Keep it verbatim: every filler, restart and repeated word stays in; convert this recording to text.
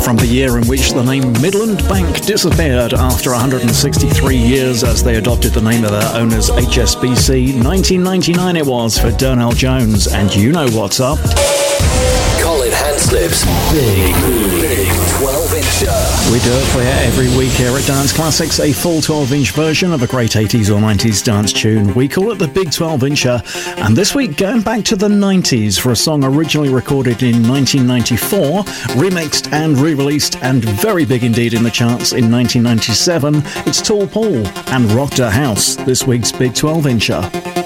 from the year in which the name Midland Bank disappeared after one hundred sixty-three years as they adopted the name of their owners, H S B C. nineteen ninety-nine it was for Darnell Jones, and you know what's up. Colin Hanslip's Big, Big twelve-incher. We do it for you every week here at Dance Classics, a full twelve-inch version of a great eighties or nineties dance tune. We call it the Big twelve-incher, and this week going back to the nineties for a song originally recorded in nineteen ninety-four, remixed and re-released and very big indeed in the charts in nineteen ninety-seven. It's Tall Paul and Rocked Her House, this week's Big twelve-incher.